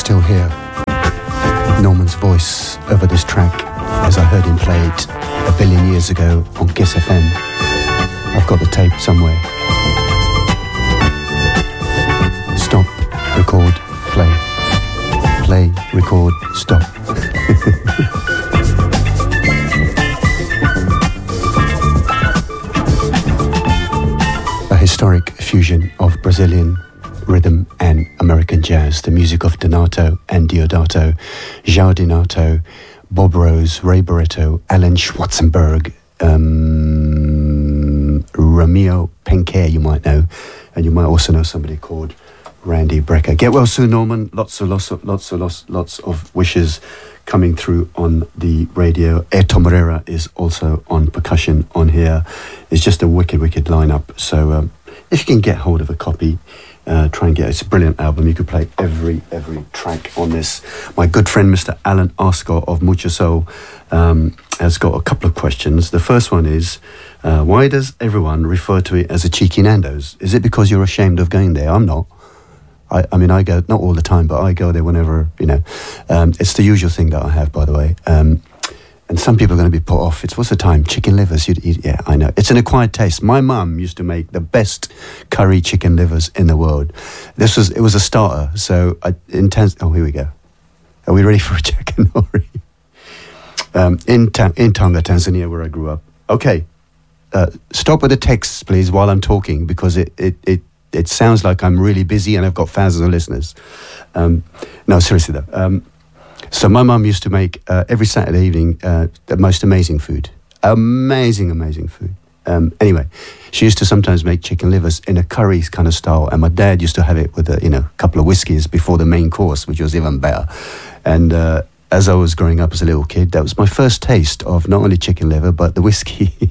still hear Norman's voice over this track as I heard him play it a billion years ago on Kiss FM. I've got the tape somewhere. Stop, record, play. Play, record, stop. A historic fusion of Brazilian rhythm and American jazz, the music of Donato and Deodato, João Donato, Bob Rose, Ray Barretto, Alan Schwarzenberg, Romeo Penquer, you might know, and you might also know somebody called Randy Brecker. Get well soon, Norman. Lots of wishes coming through on the radio. Ayrton Moreira is also on percussion on here. It's just a wicked lineup. So if you can get hold of a copy, try and get it. It's a brilliant album. You could play every track on this. My good friend Mr. Alan Ascot of Mucho Soul has got a couple of questions. The first one is, why does everyone refer to it as a cheeky Nando's? Is it because you're ashamed of going there? I'm not. I mean, I go, not all the time, but I go there whenever, you know. It's the usual thing that I have, by the way. And some people are going to be put off. It's, what's the time? Chicken livers, you'd eat. Yeah, I know. It's an acquired taste. My mum used to make the best curry chicken livers in the world. It was a starter. So oh, here we go. Are we ready for a chicken nori? In Tonga, Tanzania, where I grew up. Okay. Stop with the texts, please, while I'm talking, because it sounds like I'm really busy and I've got thousands of listeners. No, seriously though. So my mum used to make every Saturday evening the most amazing food. Amazing food. Anyway, she used to sometimes make chicken livers in a curry kind of style, and my dad used to have it with a couple of whiskeys before the main course, which was even better. And as I was growing up as a little kid, that was my first taste of not only chicken liver but the whiskey.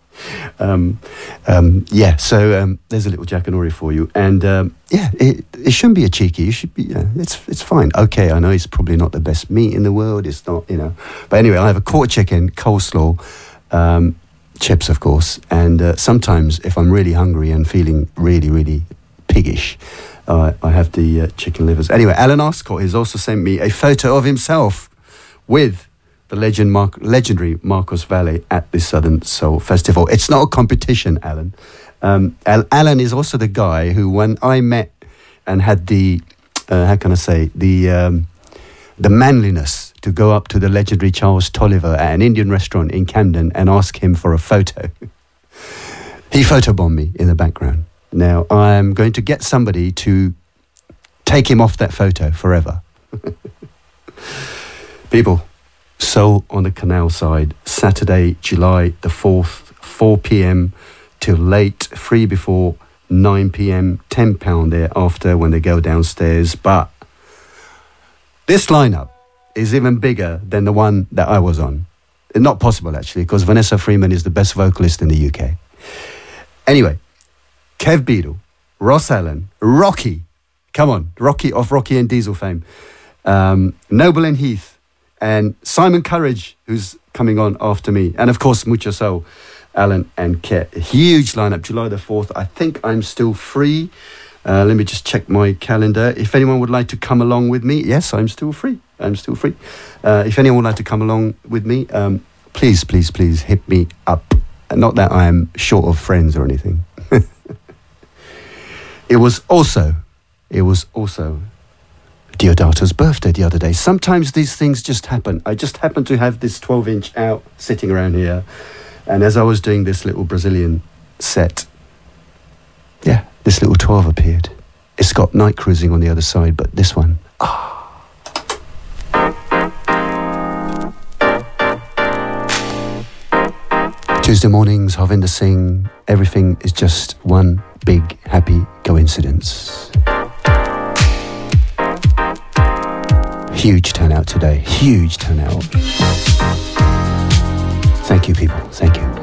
So there's a little Jackanory for you, and it shouldn't be a cheeky. You should be. It's fine. Okay, I know it's probably not the best meat in the world. It's not, But anyway, I have a quarter chicken, coleslaw, chips, of course, and sometimes if I'm really hungry and feeling really piggish, I have the chicken livers. Anyway, Alan Ascot has also sent me a photo of himself with the legendary Marcos Valle at the Southern Soul Festival. It's not a competition, Alan. Alan is also the guy who, when I met and had the, the manliness to go up to the legendary Charles Tolliver at an Indian restaurant in Camden and ask him for a photo. He photobombed me in the background. Now, I'm going to get somebody to take him off that photo forever. People, Soul on the Canal Side, Saturday, July the 4th, 4 p.m. till late, free before 9 p.m, £10 thereafter when they go downstairs. But this lineup is even bigger than the one that I was on. Not possible, actually, because Vanessa Freeman is the best vocalist in the UK. Anyway, Kev Beadle, Ross Allen, Rocky, come on, Rocky of Rocky and Diesel fame, Noble and Heath, and Simon Courage, who's coming on after me. And of course, Mucho Soul, Alan and Ket. A huge lineup, July the 4th. I think I'm still free. Let me just check my calendar. If anyone would like to come along with me, yes, I'm still free. If anyone would like to come along with me, please hit me up. Not that I am short of friends or anything. It was also Deodato's birthday the other day. Sometimes these things just happen. I just happened to have this 12-inch out sitting around here, and as I was doing this little Brazilian set, this little 12 appeared. It's got Night Cruising on the other side, but this one, Tuesday mornings, Harvinder Singh, everything is just one big happy coincidence. Huge turnout today, huge turnout. Thank you, people, thank you.